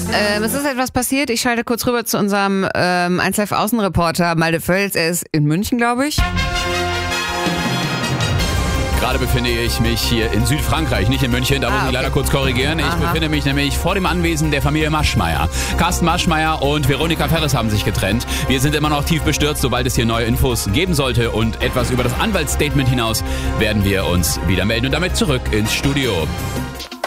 Es ist etwas passiert. Ich schalte kurz rüber zu unserem 1Live Außenreporter Malte Völz. Er ist in München, glaube ich. Gerade befinde ich mich hier in Südfrankreich, nicht in München. Da muss ich leider kurz korrigieren. Ich befinde mich nämlich vor dem Anwesen der Familie Maschmeyer. Carsten Maschmeyer und Veronika Ferres haben sich getrennt. Wir sind immer noch tief bestürzt. Sobald es hier neue Infos geben sollte und etwas über das Anwaltsstatement hinaus, werden wir uns wieder melden. Und damit zurück ins Studio.